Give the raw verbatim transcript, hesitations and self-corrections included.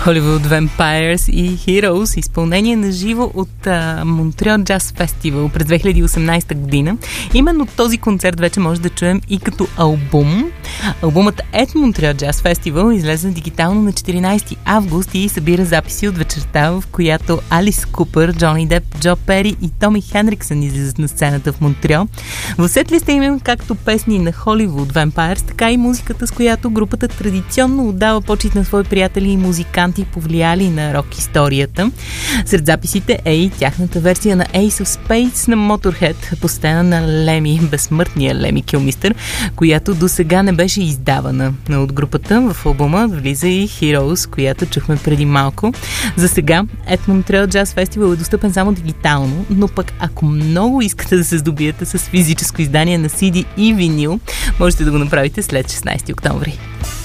Hollywood Vampires и Heroes, изпълнение на живо от Монтреал Джаз Фестивал през две хиляди и осемнадесета година. Именно този концерт вече може да чуем и като албум. Албумът At Montreal Jazz Festival излезе дигитално на четиринадесети август и събира записи от вечерта, в която Алис Купър, Джони Деп, Джо Пери и Томи Хенриксън излизат на сцената в Монтреал. В сетлиста имам както песни на Hollywood Vampires, така и музиката, с която групата традиционно отдава почит на свои приятели и музиканти, повлияли на рок историята. Сред записите е и тяхната версия на Ace of Spades на Motorhead, посветена на Леми, безсмъртния Леми Килмистър, която до сега не беше издавана от групата. В албума влиза и Heroes, която чухме преди малко. За сега At Montreal Jazz Festival е достъпен само дигитално, но пък ако много искате да се здобиете с физическо издание на си ди и винил, можете да го направите след шестнадесети октомври.